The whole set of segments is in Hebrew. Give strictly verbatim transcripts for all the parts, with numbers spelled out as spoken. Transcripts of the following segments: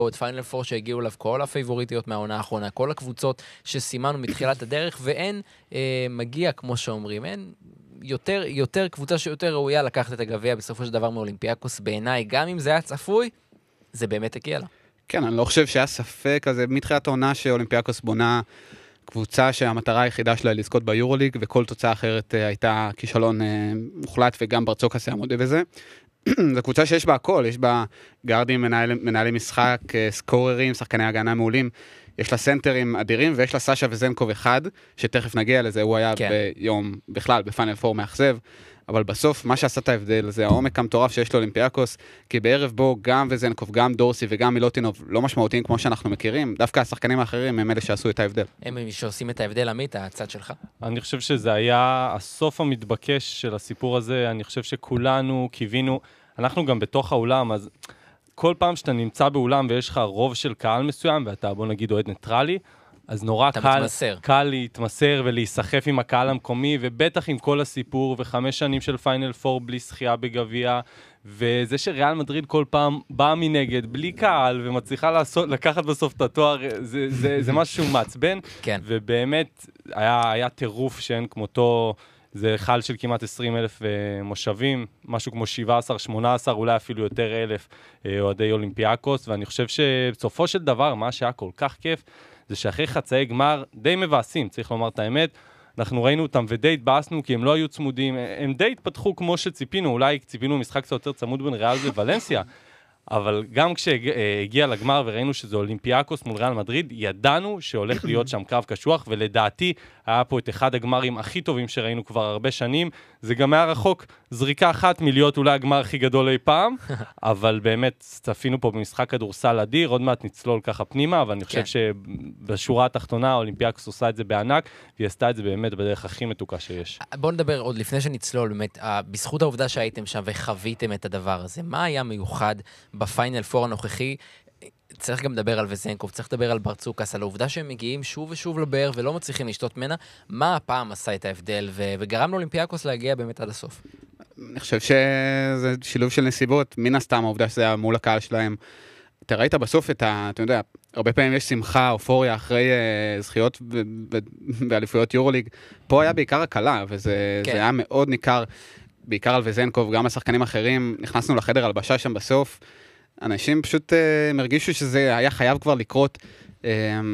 את פיינל פור שהגיעו אליו כל הפייבוריטיות מהעונה האחרונה, כל הקבוצות שסימנו מתחילת הדרך, ואין אה, מגיע, כמו שאומרים, אין יותר, יותר קבוצה שיותר ראויה לקחת את הגביע בסופו של דבר מאולימפיאקוס בעיניי, גם אם זה היה צפוי, זה באמת הגיע לה. כן, אני לא חושב שהיה ספק, אז מתחילת העונה שאולימפיאקוס בונה קבוצה שהמטרה היחידה שלה לזכות ביורוליג, וכל תוצאה אחרת הייתה כישלון מוחלט, וגם ברצוקס היה מודה בזה. זו קבוצה שיש בה הכל, יש בה גארדים, מנהל, מנהלי משחק, סקוררים, שחקני הגנה מעולים, יש לה סנטרים אדירים, ויש לה סשה וזנקוב אחד, שתכף נגיע לזה, הוא היה כן. ביום, בכלל, בפיינל פור מאכזב, אבל בסוף, מה שעשה את ההבדל, זה העומק המטורף שיש לאולימפיאקוס, כי בערב בו גם וזנקוב, גם דורסי וגם מילוטינוב, לא משמעותיים כמו שאנחנו מכירים, דווקא השחקנים האחרים הם אלה שעשו את ההבדל. הם הם שעושים את ההבדל, עמית, הצד שלך. אני חושב שזה היה הסוף המתבקש של הסיפור הזה, אני חושב שכולנו קיווינו, אנחנו גם בתוך האולם, אז כל פעם שאתה נמצא באולם ויש לך רוב של קהל מסוים, ואתה בוא נגיד אוהד ניטרלי, אז נורא קל, קל להתמסר ולהיסחף עם הקהל המקומי, ובטח עם כל הסיפור, וחמש שנים של פיינל פור בלי שחייה בגביע, וזה שריאל מדריד כל פעם באה מנגד, בלי קהל, ומצליחה לעשות, לקחת בסוף את התואר, זה, זה, זה משהו מעצבן, כן. ובאמת היה, היה טירוף שאין כמותו, זה חל של כמעט עשרים אלף uh, מושבים, משהו כמו שבע עשרה שמונה עשרה, אולי אפילו יותר אלף uh, אוהדי אולימפיאקוס, ואני חושב שבסופו של דבר, מה שהיה כל כך כיף, זה שאחרי חצאי גמר די מבאסים, צריך לומר את האמת, אנחנו ראינו אותם ודי התבאסנו, כי הם לא היו צמודים, הם די התפתחו כמו שציפינו, אולי ציפינו משחק קצת יותר צמוד בין ריאל וולנסיה, אבל גם כשהגיע לגמר וראינו שזה אולימפיאקוס מול ריאל מדריד, ידענו שהולך להיות שם קרב קשוח, ולדעתי היה פה את אחד הגמרים הכי טובים שראינו כבר הרבה שנים, זה גם היה רחוק זריקה אחת מלהיות אולי הגמר הכי גדול אי פעם, אבל באמת צפינו פה במשחק כדורסל אדיר, עוד מעט נצלול ככה פנימה, אבל אני חושב שבשורה התחתונה אולימפיאקוס עושה את זה בענק, והיא עשתה את זה באמת בדרך הכי מתוקה שיש. בואו נדבר עוד לפני שנצלול, באמת, בזכות העובדה שהייתם שם וחוויתם את הדבר הזה, מה היה מיוחד בפיינל פור הנוכחי? צריך גם לדבר על וזנקוב, צריך לדבר על ברצוקס, על העובדה שהם מגיעים שוב ושוב לבאר ולא מצליחים לשתות מנה, מה הפעם עשה את ההבדל ו- וגרם לאולימפיאקוס להגיע באמת עד הסוף? אני חושב שזה שילוב של נסיבות, מן הסתם העובדה שזה היה מול הקהל שלהם. אתה ראית בסוף את ה... אתה יודע, הרבה פעמים יש שמחה, אופוריה אחרי uh, זכיות באליפויות יורוליג. פה היה בעיקר הקלה, וזה כן. היה מאוד ניכר, בעיקר על וזנקוב, גם השחקנים אחרים. נכנסנו לחדר הלבשה שם בסוף, אנשים פשוט uh, מרגישו שזה היה חייב כבר לקרות, um,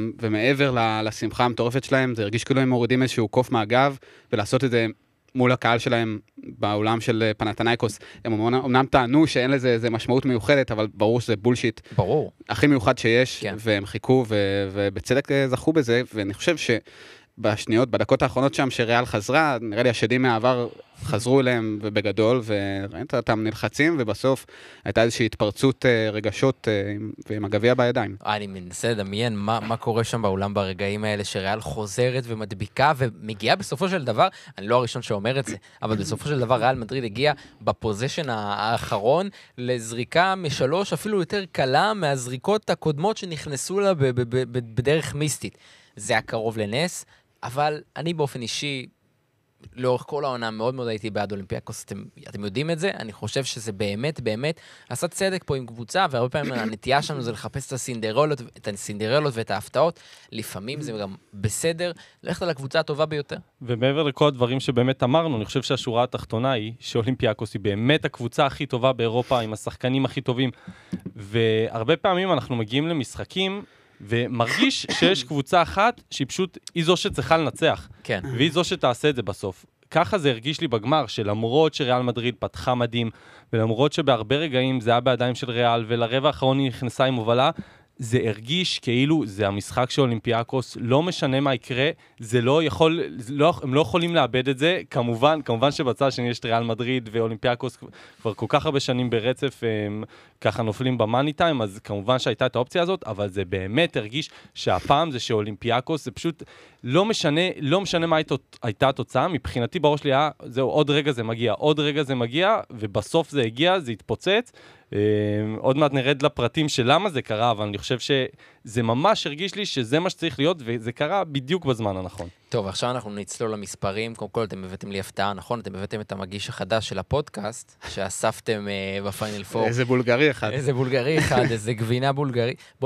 ומעבר לשמחה המטורפת שלהם, זה הרגיש כאילו הם מורידים איזשהו קוף מהגב, ולעשות את זה מול הקהל שלהם באולם של פנתנייקוס. הם אמנם טענו שאין לזה איזה משמעות מיוחדת, אבל ברור שזה בולשיט. ברור. הכי מיוחד שיש, כן. והם חיכו, ו- ובצדק זכו בזה, ואני חושב ש... בשניות, בדקות האחרונות שם שריאל חזרה, נראה לי השדים מהעבר חזרו אליהם ובגדול, וראית אותם נלחצים, ובסוף הייתה איזושהי התפרצות רגשות ועם הגביע בידיים. אני מנסה לדמיין מה, מה קורה שם באולם ברגעים האלה, שריאל חוזרת ומדביקה ומגיעה בסופו של דבר, אני לא הראשון שאומר את זה, אבל בסופו של דבר ריאל מדריד הגיע בפוזיישן האחרון לזריקה משלוש, אפילו יותר קלה מהזריקות הקודמות שנכנסו לה בדרך מיסטית. זה היה קרוב לנס, אבל אני באופן אישי, לאורך כל העונה מאוד מאוד הייתי בעד אולימפיאקוס, אתם, אתם יודעים את זה, אני חושב שזה באמת, באמת, עשה צדק פה עם קבוצה, והרבה פעמים הנטייה שלנו זה לחפש את הסינדרלות, את הסינדרלות ואת ההפתעות, לפעמים זה גם בסדר, ללכת על הקבוצה הטובה ביותר. ומעבר לכל הדברים שבאמת אמרנו, אני חושב שהשורה התחתונה היא, שאולימפיאקוס היא באמת הקבוצה הכי טובה באירופה, עם השחקנים הכי טובים, והרבה פעמים אנחנו מגיעים למשחקים, ומרגיש שיש קבוצה אחת שהיא פשוט, היא זו שצריכה לנצח. כן. והיא זו שתעשה את זה בסוף. ככה זה הרגיש לי בגמר, שלמרות שריאל מדריד פתחה מדהים, ולמרות שבהרבה רגעים זה היה בידיים של ריאל, ולרבע האחרון היא נכנסה עם הובלה, זה הרגיש כאילו זה המשחק של אולימפיאקוס, לא משנה מה יקרה, זה לא יכול, זה לא, הם לא יכולים לאבד את זה, כמובן, כמובן שבצד שני יש ריאל מדריד ואולימפיאקוס כבר כל כך הרבה שנים ברצף, הם ככה נופלים במאני טיים, אז כמובן שהייתה את האופציה הזאת, אבל זה באמת הרגיש שהפעם זה שאולימפיאקוס, זה פשוט לא משנה, לא משנה מה הייתה, הייתה התוצאה, מבחינתי בראש שלי היה, זהו, עוד רגע זה מגיע, עוד רגע זה מגיע, ובסוף זה הגיע, זה התפוצץ. אה, עוד מעט נרד לפרטים של למה זה קרה, אבל אני חושב שזה ממש הרגיש לי שזה מה שצריך להיות, וזה קרה בדיוק בזמן הנכון. טוב, עכשיו אנחנו נצלול למספרים. קודם כל, אתם הבאתם לי הפתעה, נכון? אתם הבאתם את המגיש החדש של הפודקאסט, שאספתם uh, בפיינל פור. איזה בולגרי אחד. איזה בולגרי אחד, איזה גבינה בולגרי.